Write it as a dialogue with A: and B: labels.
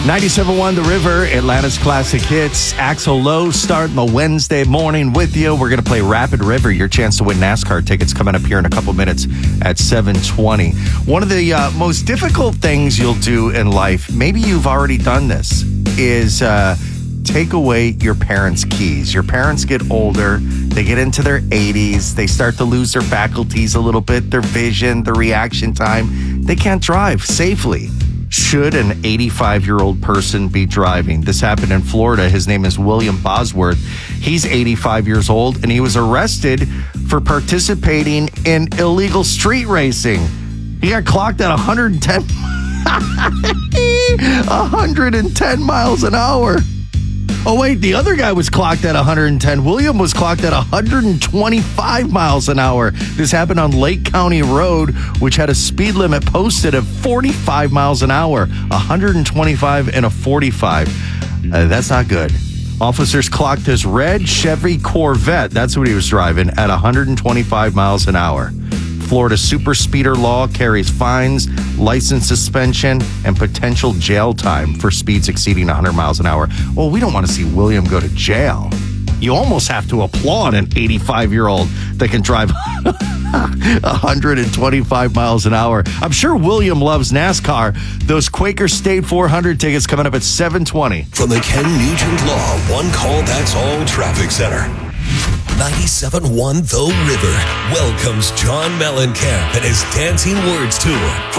A: 97.1 The River, Atlanta's classic hits. Axl Lowe starting the Wednesday morning with you. We're going to play Rapid River, your chance to win NASCAR tickets coming up here in a couple minutes at 7:20. One of the most difficult things you'll do in life, maybe you've already done this, is take away your parents' keys. Your parents get older, they get into their 80s, they start to lose their faculties a little bit, their vision, their reaction time. They can't drive safely. Should an 85-year-old person be driving? This happened in Florida. His name is William Bosworth. He's 85 years old, and he was arrested for participating in illegal street racing. He got clocked at 110 miles an hour. Oh, wait, the other guy was clocked at 110. William was clocked at 125 miles an hour. This happened on Lake County Road, which had a speed limit posted of 45 miles an hour, 125 and a 45. That's not good. Officers clocked his red Chevy Corvette, that's what he was driving, at 125 miles an hour. Florida super speeder law carries fines, license suspension, and potential jail time for speeds exceeding 100 miles an hour. Well, we don't want to see William go to jail. You almost have to applaud an 85-year-old that can drive 125 miles an hour. I'm sure William loves NASCAR. Those Quaker State 400 tickets coming up at 7:20.
B: From the Ken Nugent Law One Call That's All Traffic Center. 97.1 The River welcomes John Mellencamp and his Dancing Words Tour.